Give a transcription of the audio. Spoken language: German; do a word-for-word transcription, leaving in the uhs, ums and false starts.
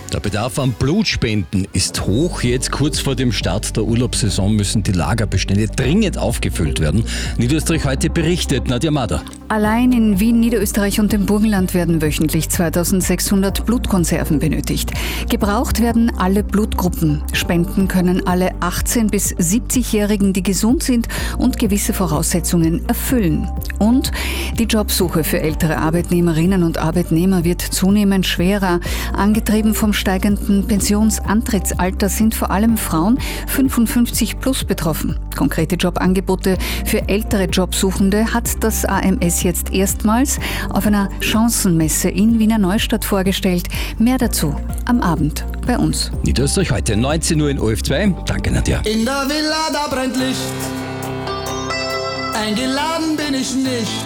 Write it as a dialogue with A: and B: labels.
A: Der Bedarf an Blutspenden ist hoch. Jetzt kurz vor dem Start der Urlaubssaison müssen die Lagerbestände dringend aufgefüllt werden. Niederösterreich heute berichtet, Nadja Mader.
B: Allein in Wien, Niederösterreich und dem Burgenland werden wöchentlich zweitausendsechshundert Blutkonserven benötigt. Gebraucht werden alle Blutgruppen. Spenden können alle achtzehn- bis siebzigjährigen, die gesund sind und gewisse Voraussetzungen erfüllen. Und die Jobsuche für ältere Arbeitnehmerinnen und Arbeitnehmer wird zunehmend schwerer. Angetrieben vom steigenden Pensionsantrittsalter sind vor allem Frauen fünfundfünfzig plus betroffen. Konkrete Jobangebote für ältere Jobsuchende hat das A M S jetzt erstmals auf einer Chancenmesse in Wiener Neustadt vorgestellt. Mehr dazu am Abend bei uns.
A: Niederösterreich heute neunzehn Uhr in O F zwei. Danke, Nadja.
C: In der Villa, da brennt Licht. Eingeladen bin ich nicht.